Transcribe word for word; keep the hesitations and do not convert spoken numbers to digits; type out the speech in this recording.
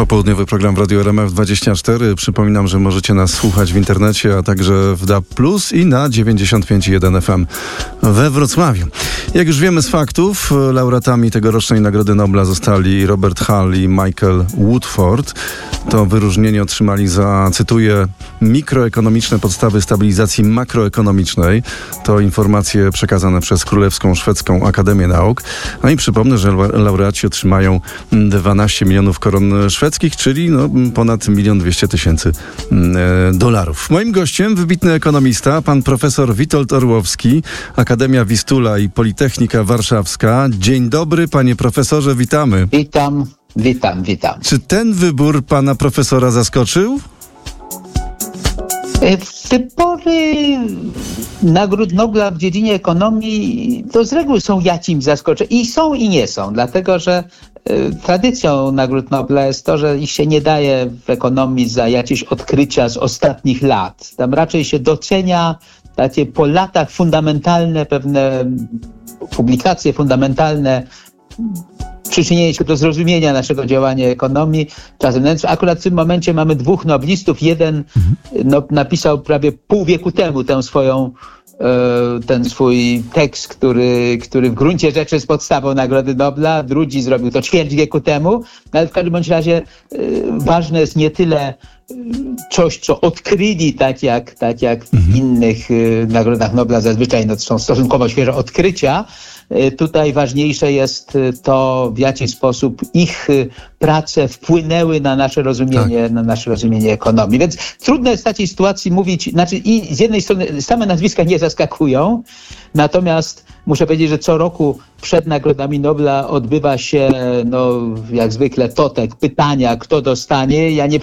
Popołudniowy program w Radiu R M F dwadzieścia cztery. Przypominam, że możecie nas słuchać w internecie, a także w D A B plus i na dziewięćdziesiąt pięć i jeden F M we Wrocławiu. Jak już wiemy z faktów, laureatami tegorocznej Nagrody Nobla zostali Robert Hall i Michael Woodford. To wyróżnienie otrzymali za, cytuję, mikroekonomiczne podstawy stabilizacji makroekonomicznej. To informacje przekazane przez Królewską Szwedzką Akademię Nauk. No i przypomnę, że laureaci otrzymają dwanaście milionów koron szwedzkich, czyli no, ponad milion dwieście tysięcy dolarów. Moim gościem wybitny ekonomista, pan profesor Witold Orłowski, Akademia Wistula i Politechnika Warszawska. Dzień dobry, panie profesorze, witamy. Witam, witam, witam. Czy ten wybór pana profesora zaskoczył? Wybory nagród Nobla w dziedzinie ekonomii to z reguły są jakimś zaskoczeniem. I są i nie są, dlatego że y, tradycją nagród Nobla jest to, że ich się nie daje w ekonomii za jakieś odkrycia z ostatnich lat. Tam raczej się docenia takie po latach fundamentalne pewne publikacje, fundamentalne przyczynienie się do zrozumienia naszego działania ekonomii. Czasem akurat w tym momencie mamy dwóch noblistów. Jeden no, napisał prawie pół wieku temu tę swoją, e, ten swój tekst, który, który w gruncie rzeczy jest podstawą Nagrody Nobla. Drugi zrobił to ćwierć wieku temu. Ale w każdym bądź razie e, ważne jest nie tyle coś, co odkryli, tak jak, tak jak w innych y, nagrodach Nobla zazwyczaj no, to są stosunkowo świeże odkrycia. Y, tutaj ważniejsze jest y, to, w jaki sposób ich y, prace wpłynęły na nasze rozumienie, tak. na nasze rozumienie ekonomii. Więc trudno jest w takiej sytuacji mówić, znaczy i z jednej strony same nazwiska nie zaskakują, natomiast muszę powiedzieć, że co roku przed Nagrodami Nobla odbywa się, no jak zwykle, totek, pytania, kto dostanie. Ja nie